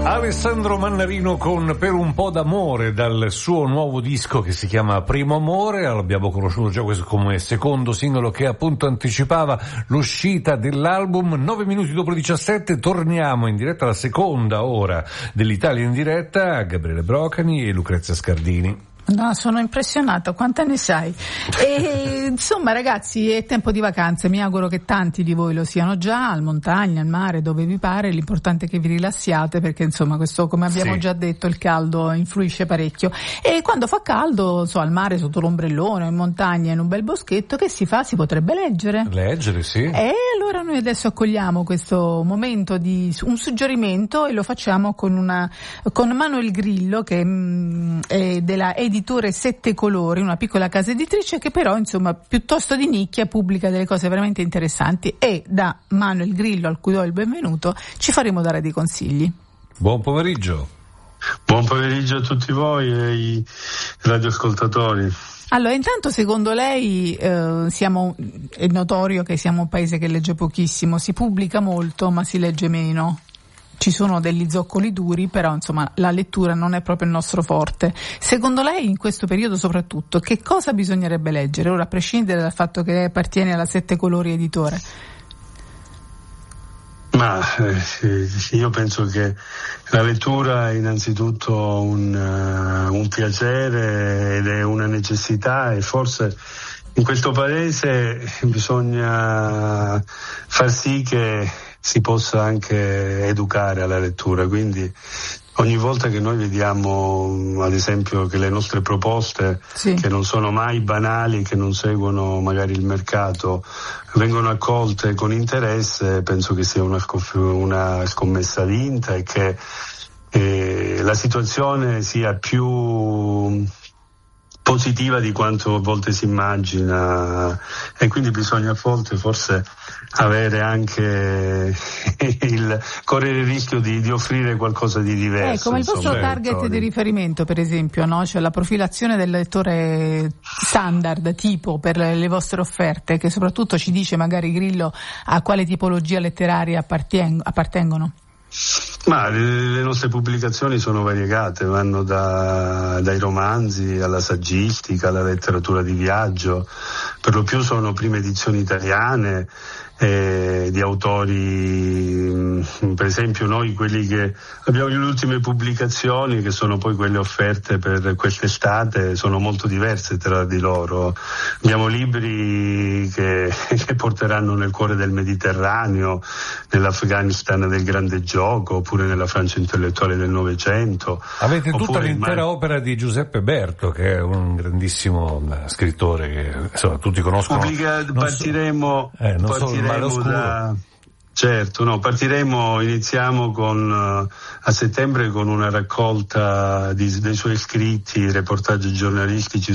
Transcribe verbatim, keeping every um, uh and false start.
Alessandro Mannarino con Per un po' d'amore, dal suo nuovo disco che si chiama Primo Amore. L'abbiamo conosciuto già questo come secondo singolo che appunto anticipava l'uscita dell'album. Nove minuti dopo le diciassette torniamo in diretta alla seconda ora dell'Italia in diretta. Gabriele Brocani e Lucrezia Scardini. No, sono impressionata, quanti anni sai? E, insomma ragazzi, è tempo di vacanze, mi auguro che tanti di voi lo siano già, al montagna, al mare, dove vi pare. L'importante è che vi rilassiate, perché insomma questo, come abbiamo sì. già detto, il caldo influisce parecchio. E quando fa caldo, so, al mare, sotto l'ombrellone, in montagna, in un bel boschetto, che si fa? Si potrebbe leggere. Leggere, sì. E allora noi adesso accogliamo questo momento di un suggerimento e lo facciamo con una con Manuel Grillo, che mh, è della editore Sette Colori, una piccola casa editrice che però insomma piuttosto di nicchia pubblica delle cose veramente interessanti, e da Manuel Grillo, al cui do il benvenuto, ci faremo dare dei consigli. Buon pomeriggio. Buon pomeriggio a tutti voi e ai radioascoltatori. Allora, intanto secondo lei eh, siamo, è notorio che siamo un paese che legge pochissimo, si pubblica molto ma si legge meno. Ci sono degli zoccoli duri, però insomma la lettura non è proprio il nostro forte. Secondo lei, in questo periodo soprattutto, che cosa bisognerebbe leggere? Ora, a prescindere dal fatto che appartiene alla Sette Colori editore. Ma eh, io penso che la lettura è innanzitutto un, uh, un piacere ed è una necessità, e forse in questo paese bisogna far sì che si possa anche educare alla lettura, quindi ogni volta che noi vediamo ad esempio che le nostre proposte, sì. che non sono mai banali, che non seguono magari il mercato, vengono accolte con interesse, penso che sia una, scoff- una scommessa vinta, e che eh, la situazione sia più positiva di quanto a volte si immagina, e quindi bisogna a volte forse avere anche il correre il rischio di, di offrire qualcosa di diverso. Eh, come il vostro insomma, target lettori. Di riferimento, per esempio, no? Cioè la profilazione del lettore standard tipo per le vostre offerte, che soprattutto ci dice magari Grillo a quale tipologia letteraria apparteng- appartengono. Ma le nostre pubblicazioni sono variegate, vanno da, dai romanzi alla saggistica, alla letteratura di viaggio. Per lo più sono prime edizioni italiane, eh, di autori, per esempio noi quelli che abbiamo le ultime pubblicazioni, che sono poi quelle offerte per quest'estate, sono molto diverse tra di loro. Abbiamo libri che, che porteranno nel cuore del Mediterraneo, nell'Afghanistan del grande gioco, oppure nella Francia intellettuale del Novecento. Avete tutta oppure l'intera ma... opera di Giuseppe Berto, che è un grandissimo scrittore che insomma tutti conoscono. Pubblica, partiremo, so, eh, non partiremo da, certo, no, partiremo, iniziamo con uh, a settembre con una raccolta di, dei suoi scritti, reportaggi giornalistici